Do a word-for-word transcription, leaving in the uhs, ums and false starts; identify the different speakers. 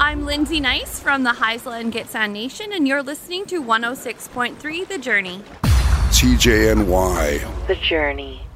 Speaker 1: I'm Lindsay Nice from the Haisla and Gitxsan Nation, and you're listening to one oh six point three The Journey.
Speaker 2: C J N Y.
Speaker 3: The Journey.